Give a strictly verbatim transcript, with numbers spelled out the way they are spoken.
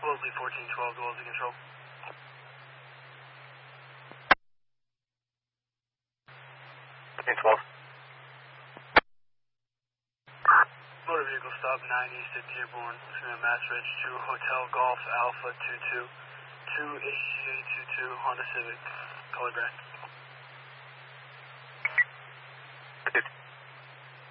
Wellesley fourteen twelve, Wellesley Control. fourteen twelve. Motor vehicle stop nine east at Dearborn, between Mass Ridge to Hotel Golf Alpha two two, two A C A two two, Honda Civic, color gray.